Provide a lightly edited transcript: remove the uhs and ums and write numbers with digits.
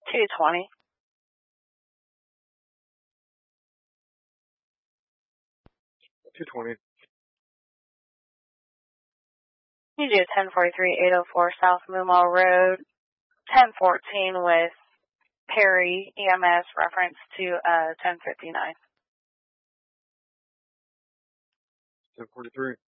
220. You do 1043-804 South Moomaw Road, 1014 with Perry EMS, reference to 1059. 1043.